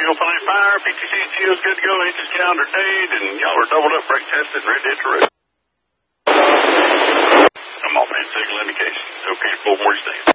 fuel fine fire. PTC fuel's good to go. Engines calendar date, and y'all are doubled up, brake tested, ready to hit the road. Come on, man. Signal indication. Okay, full more stand.